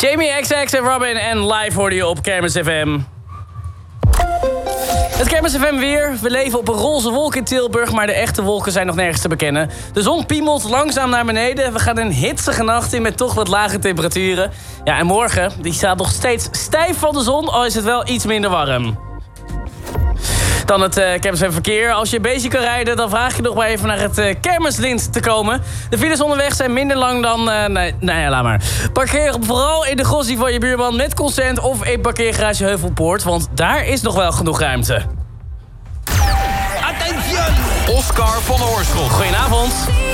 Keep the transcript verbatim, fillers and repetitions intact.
Jamie X X en Robin en live hoorde je op Kermis F M. Het Kermis F M weer. We leven op een roze wolk in Tilburg, maar de echte wolken zijn nog nergens te bekennen. De zon piemelt langzaam naar beneden. We gaan een hitsige nacht in met toch wat lage temperaturen. Ja, en morgen, die staat nog steeds stijf van de zon, al is het wel iets minder warm. Dan het uh, Kermis F M verkeer. Als je bezig kan rijden, dan vraag je nog maar even naar het uh, Kermislint te komen. De files onderweg zijn minder lang dan... Uh, nee, nou ja, laat maar. Parkeer vooral in de grossie van je buurman met consent of in parkeergarage Heuvelpoort, want daar is nog wel genoeg ruimte. Attention! Oscar van Oorschot. Goedenavond.